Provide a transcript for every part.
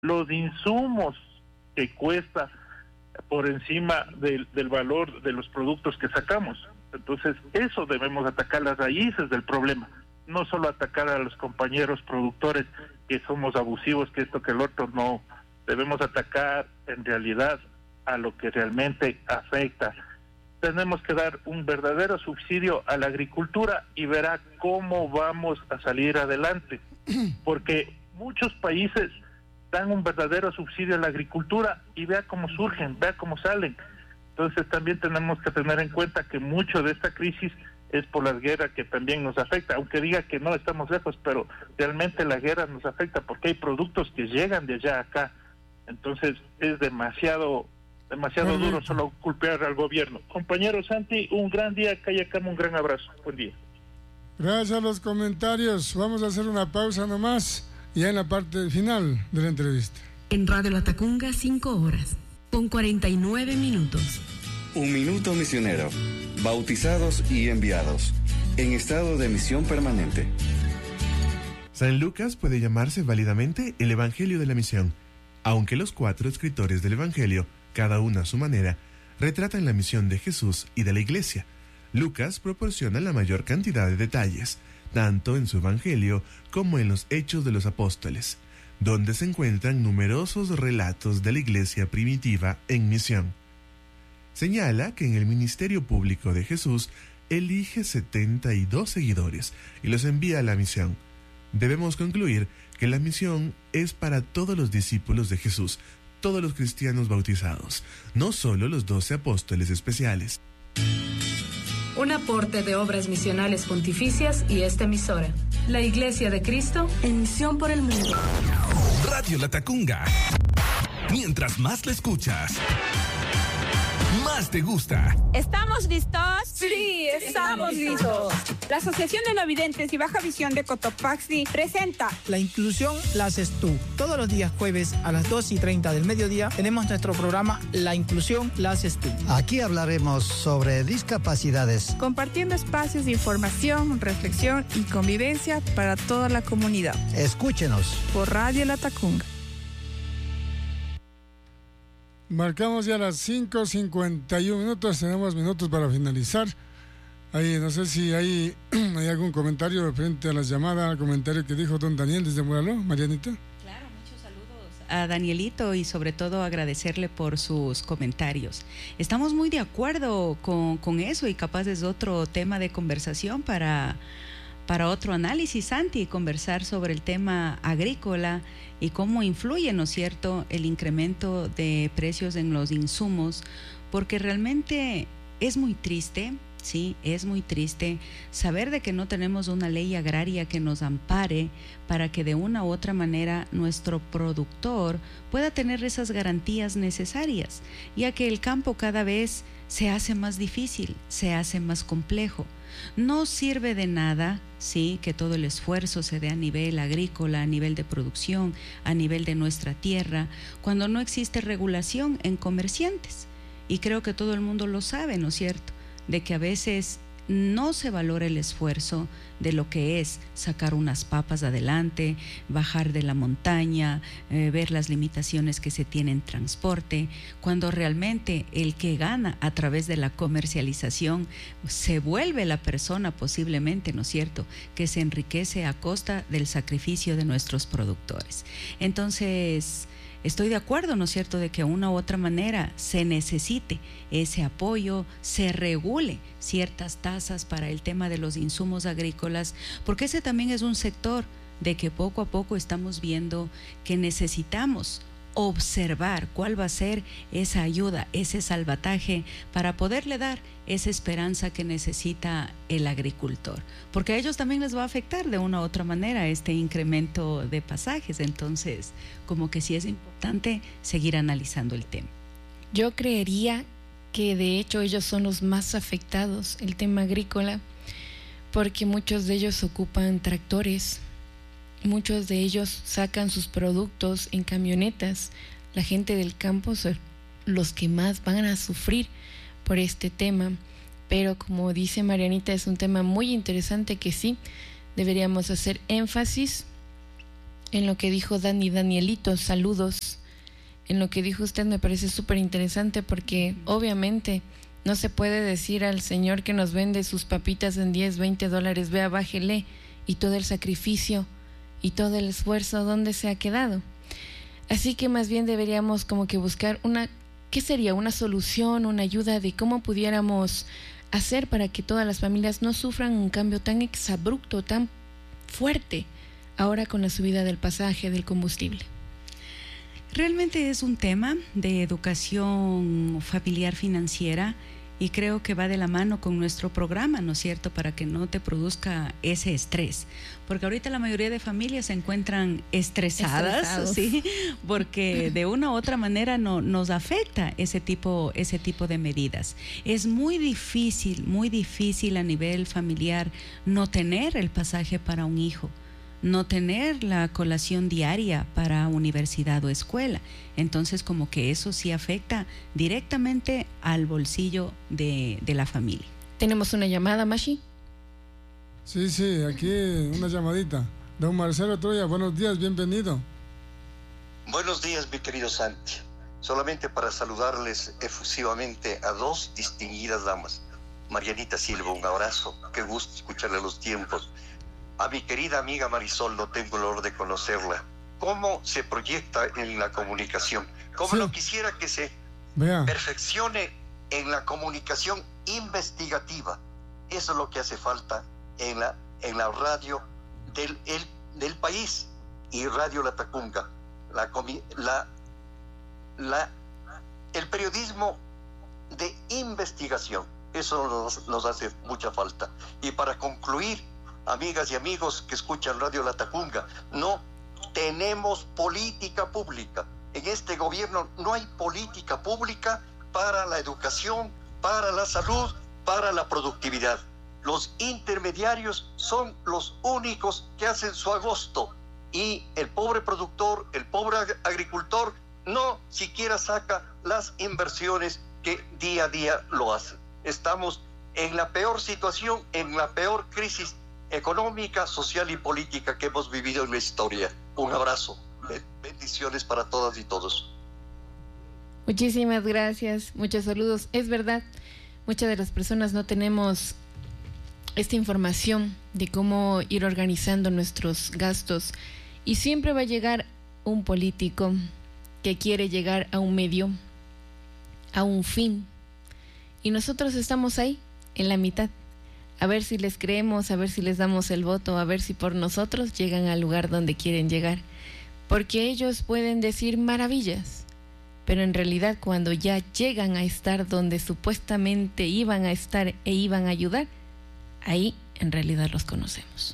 los insumos que cuesta por encima del valor de los productos que sacamos. Entonces, eso debemos atacar, las raíces del problema, no solo atacar a los compañeros productores que somos abusivos, que esto que el otro, no. Debemos atacar en realidad a lo que realmente afecta. Tenemos que dar un verdadero subsidio a la agricultura y verá cómo vamos a salir adelante, porque muchos países dan un verdadero subsidio a la agricultura y vea cómo surgen, vea cómo salen. Entonces también tenemos que tener en cuenta que mucho de esta crisis es por las guerras que también nos afecta, aunque diga que no estamos lejos, pero realmente la guerra nos afecta porque hay productos que llegan de allá a acá. Entonces es demasiado duro solo culpar al gobierno. Compañero Santi, un gran día, Cayacama, un gran abrazo, buen día. Gracias a los comentarios. Vamos a hacer una pausa nomás, ya en la parte final de la entrevista. En Radio La Tacunga, 5 horas, con 49 minutos. Un minuto misionero, bautizados y enviados, en estado de misión permanente. San Lucas puede llamarse válidamente el Evangelio de la Misión, aunque los 4 escritores del Evangelio, cada uno a su manera, retratan la misión de Jesús y de la Iglesia. Lucas proporciona la mayor cantidad de detalles, tanto en su Evangelio como en los Hechos de los Apóstoles, donde se encuentran numerosos relatos de la Iglesia primitiva en misión. Señala que en el ministerio público de Jesús elige 72 seguidores y los envía a la misión. Debemos concluir que la misión es para todos los discípulos de Jesús, todos los cristianos bautizados, no solo los 12 apóstoles especiales. Un aporte de Obras Misionales Pontificias y esta emisora, la Iglesia de Cristo en misión por el mundo. Radio La Tacunga. Mientras más la escuchas, más te gusta. ¿Estamos listos? Sí, estamos listos. La Asociación de No Videntes y Baja Visión de Cotopaxi presenta La inclusión la haces tú. Todos los días jueves a las 2:30 del mediodía tenemos nuestro programa La inclusión la haces tú. Aquí hablaremos sobre discapacidades, compartiendo espacios de información, reflexión y convivencia para toda la comunidad. Escúchenos por Radio La Tacunga. Marcamos ya las 5:51 minutos, tenemos minutos para finalizar. Ahí, no sé si hay algún comentario referente a las llamadas, al comentario que dijo don Daniel desde Moraló, Marianita. Claro, muchos saludos a Danielito y sobre todo agradecerle por sus comentarios. Estamos muy de acuerdo con eso y capaz es otro tema de conversación para otro análisis, Santi, conversar sobre el tema agrícola y cómo influye, ¿no es cierto?, el incremento de precios en los insumos, porque realmente es muy triste, sí, es muy triste saber de que no tenemos una ley agraria que nos ampare para que de una u otra manera nuestro productor pueda tener esas garantías necesarias, ya que el campo cada vez se hace más difícil, se hace más complejo. No sirve de nada, sí, que todo el esfuerzo se dé a nivel agrícola, a nivel de producción, a nivel de nuestra tierra, cuando no existe regulación en comerciantes. Y creo que todo el mundo lo sabe, ¿no es cierto?, de que a veces no se valora el esfuerzo de lo que es sacar unas papas adelante, bajar de la montaña, ver las limitaciones que se tienen en transporte, cuando realmente el que gana a través de la comercialización se vuelve la persona posiblemente, ¿no es cierto?, que se enriquece a costa del sacrificio de nuestros productores. Entonces, estoy de acuerdo, ¿no es cierto?, de que de una u otra manera se necesite ese apoyo, se regule ciertas tasas para el tema de los insumos agrícolas, porque ese también es un sector de que poco a poco estamos viendo que necesitamos observar cuál va a ser esa ayuda, ese salvataje para poderle dar esa esperanza que necesita el agricultor, porque a ellos también les va a afectar de una u otra manera este incremento de pasajes. Entonces, como que sí es importante seguir analizando el tema. Yo creería que de hecho ellos son los más afectados, el tema agrícola, porque muchos de ellos ocupan tractores. Muchos de ellos sacan sus productos en camionetas. La gente del campo son los que más van a sufrir por este tema. Pero como dice Marianita, es un tema muy interesante que sí deberíamos hacer énfasis en lo que dijo Danielito, saludos. En lo que dijo usted me parece súper interesante porque obviamente no se puede decir al señor que nos vende sus papitas en 10, 20 dólares, vea, bájele, y todo el sacrificio y todo el esfuerzo, ¿dónde se ha quedado? Así que más bien deberíamos como que buscar ¿qué sería? Una solución, una ayuda de cómo pudiéramos hacer para que todas las familias no sufran un cambio tan exabrupto, tan fuerte, ahora con la subida del pasaje, del combustible. Realmente es un tema de educación familiar financiera y creo que va de la mano con nuestro programa, ¿no es cierto?, para que no te produzca ese estrés. Porque ahorita la mayoría de familias se encuentran estresadas, ¿sí? Porque de una u otra manera nos afecta ese tipo de medidas. Es muy difícil a nivel familiar no tener el pasaje para un hijo, no tener la colación diaria para universidad o escuela. Entonces como que eso sí afecta directamente al bolsillo de la familia. ¿Tenemos una llamada, Mashi? Sí, aquí una llamadita. Don Marcelo Troya, buenos días, bienvenido. Buenos días, mi querido Santi. Solamente para saludarles efusivamente a dos distinguidas damas. Marianita Silva, un abrazo, qué gusto escucharle a los tiempos. A mi querida amiga Marisol, no tengo el honor de conocerla. ¿Cómo se proyecta en la comunicación? ¿Cómo no quisiera que se perfeccione en la comunicación investigativa? Eso es lo que hace falta en la radio del país y Radio Latacunga. El periodismo de investigación, eso nos hace mucha falta. Y para concluir, amigas y amigos que escuchan Radio Latacunga, no tenemos política pública. En este gobierno no hay política pública para la educación, para la salud, para la productividad. Los intermediarios son los únicos que hacen su agosto y el pobre productor, el pobre agricultor no siquiera saca las inversiones que día a día lo hacen. Estamos en la peor situación, en la peor crisis económica, social y política que hemos vivido en la historia. Un abrazo, bendiciones para todas y todos. Muchísimas gracias, muchos saludos. Es verdad, muchas de las personas no tenemos esta información de cómo ir organizando nuestros gastos y siempre va a llegar un político que quiere llegar a un medio, a un fin, y nosotros estamos ahí en la mitad. A ver si les creemos, a ver si les damos el voto, a ver si por nosotros llegan al lugar donde quieren llegar. Porque ellos pueden decir maravillas, pero en realidad cuando ya llegan a estar donde supuestamente iban a estar e iban a ayudar, ahí en realidad los conocemos.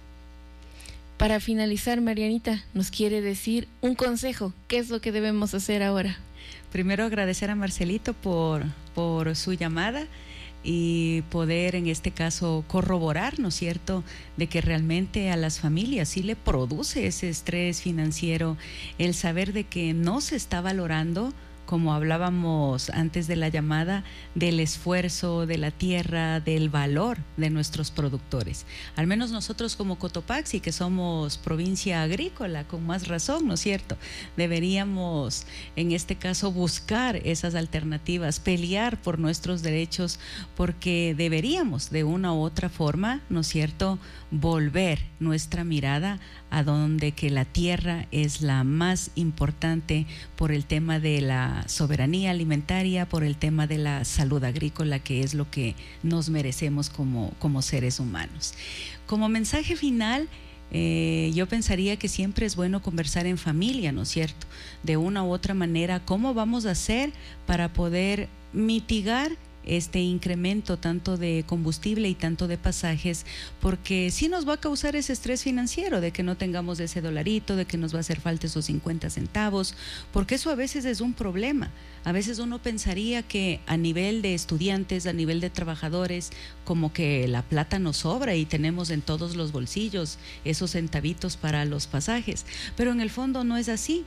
Para finalizar, Marianita, nos quiere decir un consejo. ¿Qué es lo que debemos hacer ahora? Primero agradecer a Marcelito por su llamada y poder en este caso corroborar, ¿no es cierto?, de que realmente a las familias sí le produce ese estrés financiero el saber de que no se está valorando, como hablábamos antes de la llamada, del esfuerzo de la tierra, del valor de nuestros productores. Al menos nosotros como Cotopaxi, que somos provincia agrícola, con más razón, ¿no es cierto?, deberíamos en este caso buscar esas alternativas, pelear por nuestros derechos, porque deberíamos de una u otra forma, ¿no es cierto?, volver nuestra mirada a donde que la tierra es la más importante por el tema de la soberanía alimentaria, por el tema de la salud agrícola, que es lo que nos merecemos como seres humanos. Como mensaje final, yo pensaría que siempre es bueno conversar en familia, ¿no es cierto?, de una u otra manera, cómo vamos a hacer para poder mitigar este incremento tanto de combustible y tanto de pasajes, porque sí nos va a causar ese estrés financiero de que no tengamos ese dolarito, de que nos va a hacer falta esos 50 centavos, porque eso a veces es un problema. A veces uno pensaría que a nivel de estudiantes, a nivel de trabajadores, como que la plata nos sobra y tenemos en todos los bolsillos esos centavitos para los pasajes, pero en el fondo no es así.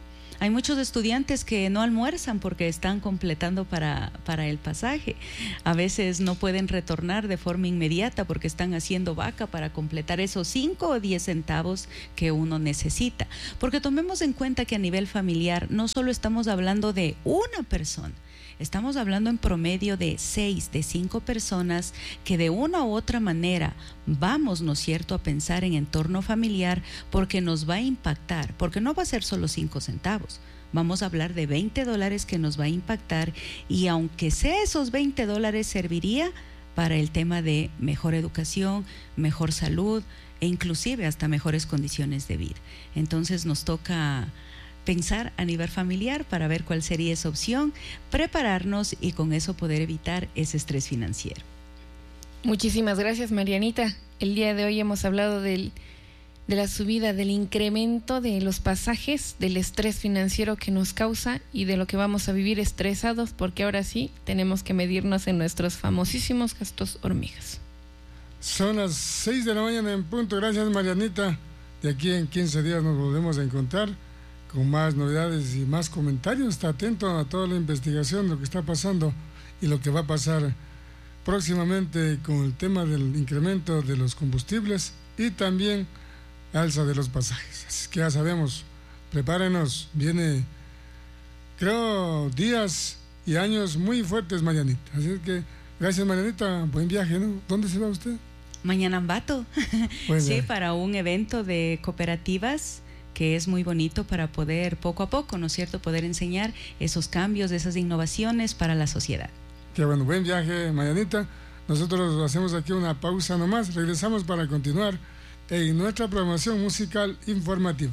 Hay muchos estudiantes que no almuerzan porque están completando para el pasaje. A veces no pueden retornar de forma inmediata porque están haciendo vaca para completar esos 5 o 10 centavos que uno necesita. Porque tomemos en cuenta que a nivel familiar no solo estamos hablando de una persona, estamos hablando en promedio de 6, de 5 personas que de una u otra manera vamos, ¿no es cierto?, a pensar en entorno familiar, porque nos va a impactar, porque no va a ser solo 5 centavos. Vamos a hablar de $20 que nos va a impactar, y aunque sea esos $20 serviría para el tema de mejor educación, mejor salud e inclusive hasta mejores condiciones de vida. Entonces nos toca pensar a nivel familiar para ver cuál sería esa opción, prepararnos y con eso poder evitar ese estrés financiero. Muchísimas gracias, Marianita. El día de hoy hemos hablado de la subida, del incremento de los pasajes, del estrés financiero que nos causa y de lo que vamos a vivir estresados, porque ahora sí tenemos que medirnos en nuestros famosísimos gastos hormigas. Son las 6 de la mañana en punto. Gracias, Marianita. De aquí en 15 días nos volvemos a encontrar con más novedades y más comentarios. Está atento a toda la investigación, lo que está pasando y lo que va a pasar próximamente con el tema del incremento de los combustibles y también alza de los pasajes. Así que ya sabemos, prepárenos, viene, creo, días y años muy fuertes, Marianita. Así que, gracias, Marianita, buen viaje, ¿no? ¿Dónde se va usted? Mañana en Ambato. Sí, para un evento de cooperativas que es muy bonito para poder poco a poco, ¿no es cierto?, poder enseñar esos cambios, esas innovaciones para la sociedad. Qué bueno, buen viaje, Marianita. Nosotros hacemos aquí una pausa nomás, regresamos para continuar en nuestra programación musical informativa.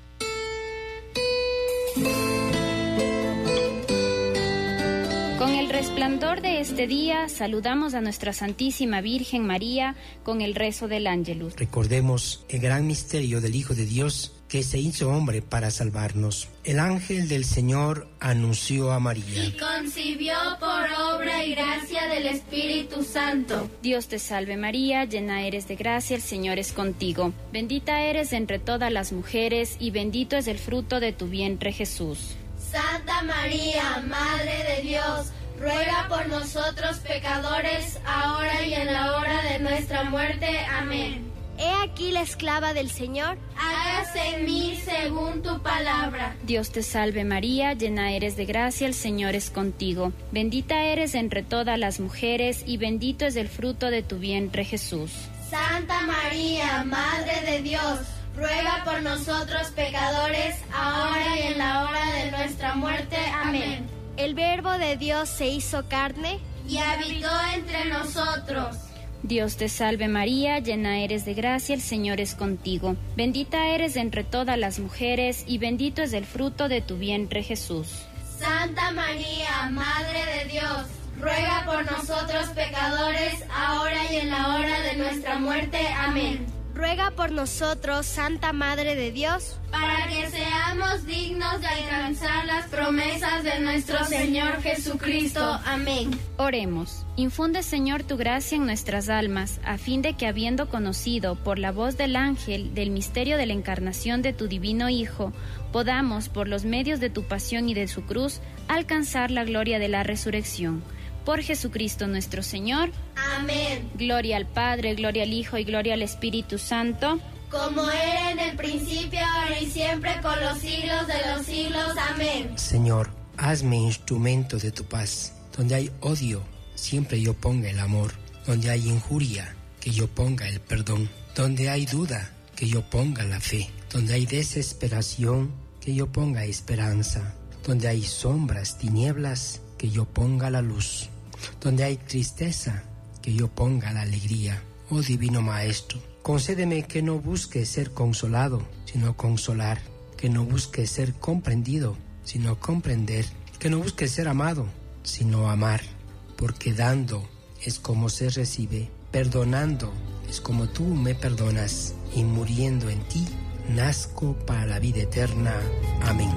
Con el resplandor de este día, saludamos a nuestra Santísima Virgen María con el rezo del Ángelus. Recordemos el gran misterio del Hijo de Dios que se hizo hombre para salvarnos. El ángel del Señor anunció a María. Y concibió por obra y gracia del Espíritu Santo. Dios te salve María, llena eres de gracia, el Señor es contigo. Bendita eres entre todas las mujeres y bendito es el fruto de tu vientre Jesús. Santa María, Madre de Dios, ruega por nosotros pecadores, ahora y en la hora de nuestra muerte. Amén. He aquí la esclava del Señor. Hágase en mí según tu palabra. Dios te salve María, llena eres de gracia, el Señor es contigo. Bendita eres entre todas las mujeres y bendito es el fruto de tu vientre Jesús. Santa María, Madre de Dios, ruega por nosotros pecadores, ahora y en la hora de nuestra muerte. Amén. El Verbo de Dios se hizo carne y habitó entre nosotros. Dios te salve María, llena eres de gracia, el Señor es contigo. Bendita eres entre todas las mujeres y bendito es el fruto de tu vientre Jesús. Santa María, Madre de Dios, ruega por nosotros pecadores, ahora y en la hora de nuestra muerte. Amén. Ruega por nosotros, Santa Madre de Dios, para que seamos dignos de alcanzar las promesas de nuestro Señor Jesucristo. Amén. Oremos. Infunde, Señor, tu gracia en nuestras almas, a fin de que, habiendo conocido por la voz del ángel del misterio de la encarnación de tu divino Hijo, podamos, por los medios de tu pasión y de su cruz, alcanzar la gloria de la resurrección. Por Jesucristo nuestro Señor. Amén. Gloria al Padre, gloria al Hijo y gloria al Espíritu Santo. Como era en el principio, ahora y siempre, por los siglos de los siglos. Amén. Señor, hazme instrumento de tu paz. Donde hay odio, siempre yo ponga el amor. Donde hay injuria, que yo ponga el perdón. Donde hay duda, que yo ponga la fe. Donde hay desesperación, que yo ponga esperanza. Donde hay sombras, tinieblas, que yo ponga la luz. Donde hay tristeza, que yo ponga la alegría. Oh Divino Maestro, concédeme que no busque ser consolado, sino consolar. Que no busque ser comprendido, sino comprender. Que no busque ser amado, sino amar. Porque dando es como se recibe, perdonando es como tú me perdonas, y muriendo en ti, nazco para la vida eterna. Amén.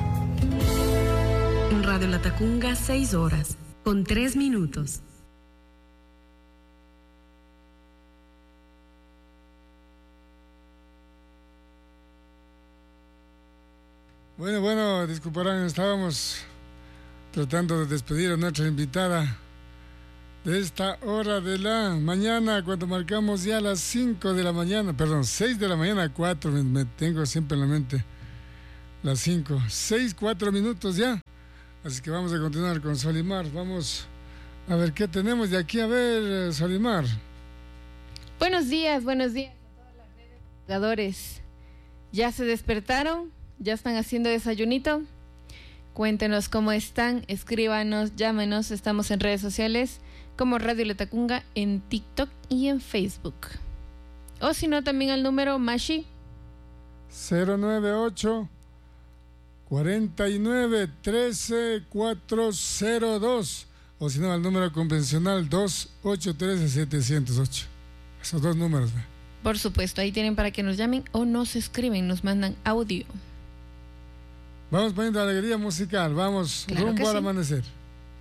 En Radio Latacunga, 6 horas, con 3 minutos. Bueno, disculparán, estábamos tratando de despedir a nuestra invitada de esta hora de la mañana, cuando marcamos ya las 5 de la mañana, perdón, 6 de la mañana, 4, me tengo siempre en la mente las 5, 6, 4 minutos ya. Así que vamos a continuar con Solimar. Vamos a ver qué tenemos de aquí. A ver, Solimar. Buenos días a todas las redes de jugadores. ¿Ya se despertaron? ¿Ya están haciendo desayunito? Cuéntenos cómo están, escríbanos, llámenos. Estamos en redes sociales como Radio Latacunga en TikTok y en Facebook. O si no, también al número Mashi 098 49 13 402, o si no al número convencional 283 708. Esos dos números. Por supuesto, ahí tienen para que nos llamen o nos escriben, nos mandan audio. Vamos poniendo alegría musical, vamos, claro, rumbo al amanecer.